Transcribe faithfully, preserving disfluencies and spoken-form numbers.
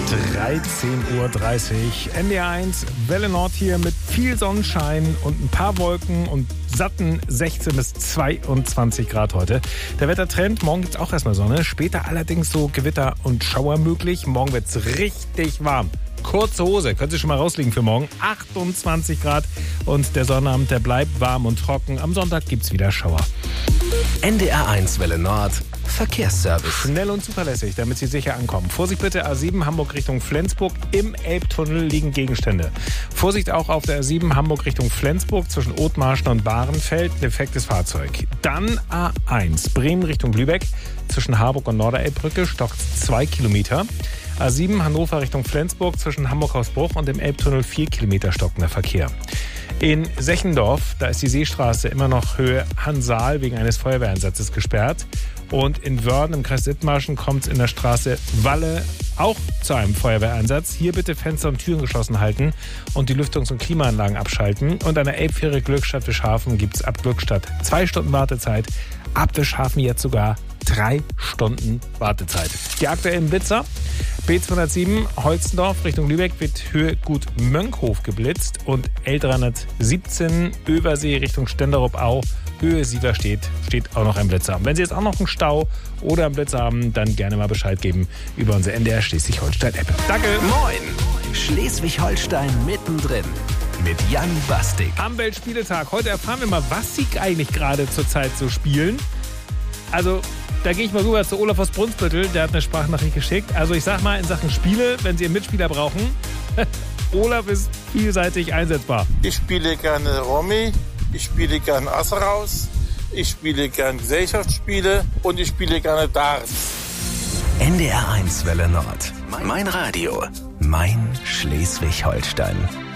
dreizehn Uhr dreißig. N D R eins, Welle Nord hier mit viel Sonnenschein und ein paar Wolken und satten sechzehn bis zweiundzwanzig Grad heute. Der Wettertrend, morgen gibt es auch erstmal Sonne, später allerdings so Gewitter und Schauer möglich. Morgen wird es richtig warm. Kurze Hose, könnt ihr schon mal rauslegen für morgen. achtundzwanzig Grad und der Sonnabend, der bleibt warm und trocken. Am Sonntag gibt's wieder Schauer. N D R eins Welle Nord, Verkehrsservice. Schnell und zuverlässig, damit Sie sicher ankommen. Vorsicht bitte, A sieben Hamburg Richtung Flensburg. Im Elbtunnel liegen Gegenstände. Vorsicht auch auf der A sieben Hamburg Richtung Flensburg zwischen Othmarschen und Bahrenfeld. Defektes Fahrzeug. Dann A eins Bremen Richtung Lübeck. Zwischen Harburg und Norderelbbrücke stockt zwei Kilometer. A sieben Hannover Richtung Flensburg zwischen Hamburg-Hausbruch und dem Elbtunnel vier Kilometer stockender Verkehr. In Sechendorf, da ist die Seestraße immer noch Höhe Hansaal wegen eines Feuerwehreinsatzes gesperrt. Und in Wörden im Kreis Dithmarschen kommt es in der Straße Walle auch zu einem Feuerwehreinsatz. Hier bitte Fenster und Türen geschlossen halten und die Lüftungs- und Klimaanlagen abschalten. Und an der Elbfähre Glückstadt Wischhafen gibt es ab Glückstadt zwei Stunden Wartezeit. Ab Wischhafen jetzt sogar drei Stunden Wartezeit. Die aktuellen Blitzer. B zweihundertsieben Holzendorf Richtung Lübeck wird Höhe Gut Mönkhof geblitzt und L dreihundertsiebzehn Översee Richtung Stenderup-Au Höhe Siever steht, steht auch noch ein Blitzer. Wenn Sie jetzt auch noch einen Stau oder einen Blitzer haben, dann gerne mal Bescheid geben über unsere N D R Schleswig-Holstein-App. Danke. Moin, Schleswig-Holstein mittendrin mit Jan Bastik. Am Weltspieletag. Heute erfahren wir mal, was Sie eigentlich gerade zurzeit so spielen. Also, da gehe ich mal rüber zu Olaf aus Brunsbüttel, der hat eine Sprachnachricht geschickt. Also ich sag mal, in Sachen Spiele, wenn Sie einen Mitspieler brauchen, Olaf ist vielseitig einsetzbar. Ich spiele gerne Romy, ich spiele gerne Asseraus, ich spiele gerne Gesellschaftsspiele und ich spiele gerne Darts. N D R eins Welle Nord. Mein Radio, mein Schleswig-Holstein.